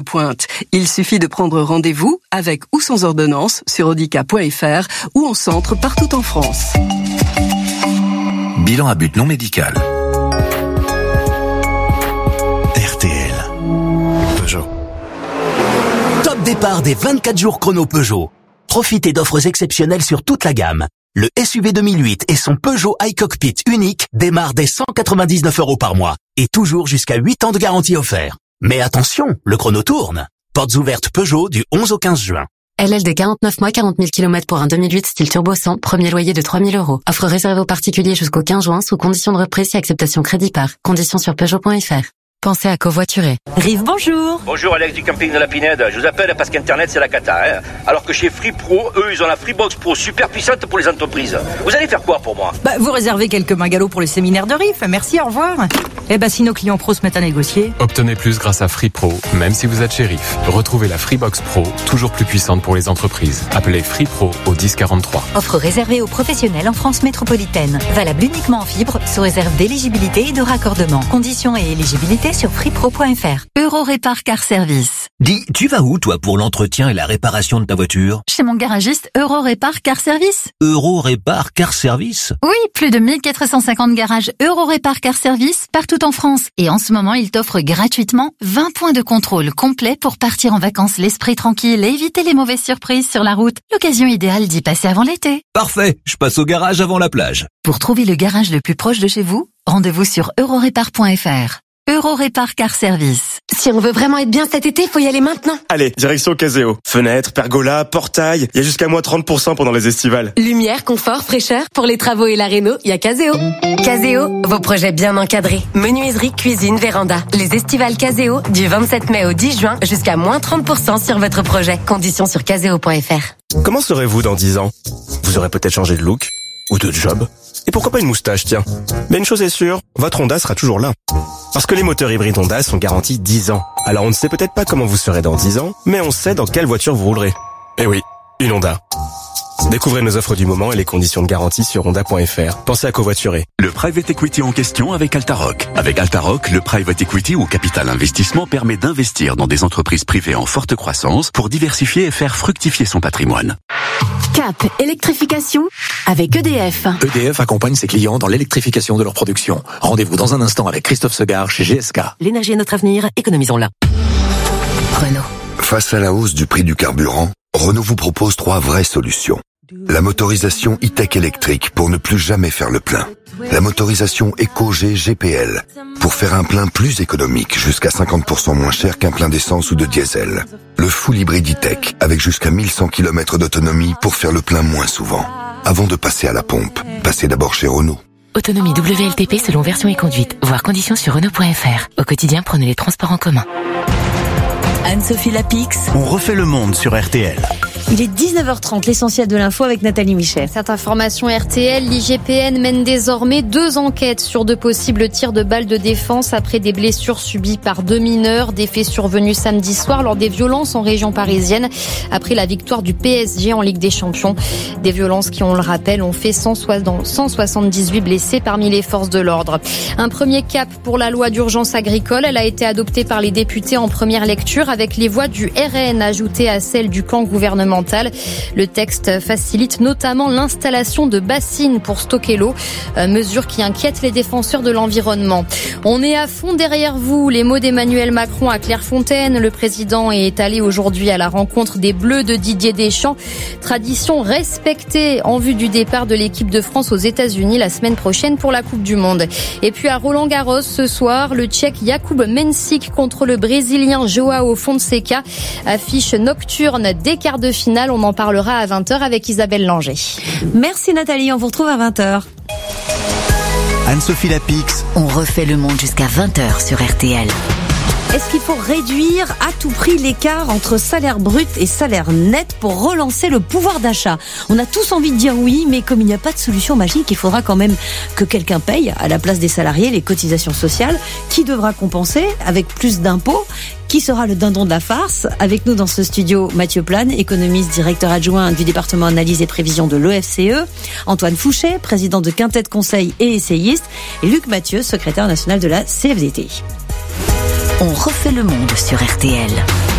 pointe. Il suffit de prendre rendez-vous avec ou sans ordonnance sur audica.fr ou en centre partout en France. Bilan à but non médical. RTL. Peugeot. Top départ des 24 jours chrono Peugeot. Profitez d'offres exceptionnelles sur toute la gamme. Le SUV 2008 et son Peugeot iCockpit unique démarrent dès 199 € par mois et toujours jusqu'à 8 ans de garantie offert. Mais attention, le chrono tourne. Portes ouvertes Peugeot du 11 au 15 juin. LLD 49 mois, 40 000 km pour un 2008 style turbo 100, premier loyer de 3 000 €. Offre réservée aux particuliers jusqu'au 15 juin sous condition de reprise et acceptation crédit par. Conditions sur Peugeot.fr. Pensez à covoiturer. Rive, bonjour. Bonjour, Alex du camping de la Pinède. Je vous appelle parce qu'Internet, c'est la cata. Alors que chez Free Pro, eux, ils ont la Freebox Pro super puissante pour les entreprises. Vous allez faire quoi pour moi ? Vous réservez quelques mingalots pour le séminaire de Rive. Merci, au revoir. Si nos clients pros se mettent à négocier. Obtenez plus grâce à Free Pro, même si vous êtes chez Rive. Retrouvez la Freebox Pro, toujours plus puissante pour les entreprises. Appelez Free Pro au 1043. Offre réservée aux professionnels en France métropolitaine. Valable uniquement en fibre, sous réserve d'éligibilité et de raccordement. Conditions et éligibilité sur freepro.fr. Eurorépar Car Service. Dis, tu vas où toi pour l'entretien et la réparation de ta voiture ? Chez mon garagiste Eurorépar Car Service. Eurorépar Car Service ? Oui, plus de 1450 garages Eurorépar Car Service partout en France. Et en ce moment, il t'offre gratuitement 20 points de contrôle complet pour partir en vacances l'esprit tranquille et éviter les mauvaises surprises sur la route. L'occasion idéale d'y passer avant l'été. Parfait, je passe au garage avant la plage. Pour trouver le garage le plus proche de chez vous, rendez-vous sur eurorépar.fr. Eurorépar Car Service. Si on veut vraiment être bien cet été, faut y aller maintenant. Allez, direction Caseo. Fenêtres, pergola, portail, il y a jusqu'à moins 30% pendant les estivales. Lumière, confort, fraîcheur, pour les travaux et la réno, il y a Caseo. Caseo, vos projets bien encadrés. Menuiserie, cuisine, véranda. Les estivales Caseo, du 27 mai au 10 juin, jusqu'à moins 30% sur votre projet. Conditions sur caseo.fr. Comment serez-vous dans 10 ans ? Vous aurez peut-être changé de look ou de job. Et pourquoi pas une moustache, tiens. Mais une chose est sûre, votre Honda sera toujours là. Parce que les moteurs hybrides Honda sont garantis 10 ans. Alors on ne sait peut-être pas comment vous serez dans 10 ans, mais on sait dans quelle voiture vous roulerez. Eh oui, une Honda. Découvrez nos offres du moment et les conditions de garantie sur honda.fr. Pensez à covoiturer. Le private equity en question avec Altaroc. Avec Altaroc, le private equity ou capital investissement permet d'investir dans des entreprises privées en forte croissance pour diversifier et faire fructifier son patrimoine. Cap électrification avec EDF. EDF accompagne ses clients dans l'électrification de leur production. Rendez-vous dans un instant avec Christophe Segard chez GSK. L'énergie est notre avenir, économisons-la. Renault. Face à la hausse du prix du carburant, Renault vous propose 3 vraies solutions. La motorisation e-tech électrique pour ne plus jamais faire le plein. La motorisation EcoG GPL pour faire un plein plus économique, jusqu'à 50% moins cher qu'un plein d'essence ou de diesel. Le full hybride e-tech avec jusqu'à 1100 km d'autonomie pour faire le plein moins souvent. Avant de passer à la pompe, passez d'abord chez Renault. Autonomie WLTP selon version et conduite. Voir conditions sur Renault.fr. Au quotidien, prenez les transports en commun. Anne-Sophie Lapix. On refait le monde sur RTL. Il est 19h30, l'essentiel de l'info avec Nathalie Michel. Cette information RTL, l'IGPN mène désormais 2 enquêtes sur de possibles tirs de balles de défense après des blessures subies par 2 mineurs. Des faits survenus samedi soir lors des violences en région parisienne après la victoire du PSG en Ligue des Champions. Des violences qui, on le rappelle, ont fait 178 blessés parmi les forces de l'ordre. Un premier cap pour la loi d'urgence agricole. Elle a été adoptée par les députés en première lecture avec les voix du RN ajoutées à celles du camp gouvernemental. Le texte facilite notamment l'installation de bassines pour stocker l'eau, mesure qui inquiète les défenseurs de l'environnement. On est à fond derrière vous, les mots d'Emmanuel Macron à Clairefontaine. Le président est allé aujourd'hui à la rencontre des Bleus de Didier Deschamps. Tradition respectée en vue du départ de l'équipe de France aux États-Unis la semaine prochaine pour la Coupe du Monde. Et puis à Roland-Garros ce soir, le Tchèque Jakub Mensik contre le Brésilien Joao Fonseca. Affiche nocturne des quarts de finale. On en parlera à 20h avec Isabelle Langer. Merci Nathalie, on vous retrouve à 20h. Anne-Sophie Lapix. On refait le monde jusqu'à 20h sur RTL. Est-ce qu'il faut réduire à tout prix l'écart entre salaire brut et salaire net pour relancer le pouvoir d'achat ? On a tous envie de dire oui, mais comme il n'y a pas de solution magique, il faudra quand même que quelqu'un paye à la place des salariés les cotisations sociales. Qui devra compenser avec plus d'impôts ? Qui sera le dindon de la farce ? Avec nous dans ce studio, Mathieu Plane, économiste, directeur adjoint du département analyse et prévision de l'OFCE, Antoine Fouché, président de Quintet Conseil et essayiste, et Luc Mathieu, secrétaire national de la CFDT. On refait le monde sur RTL.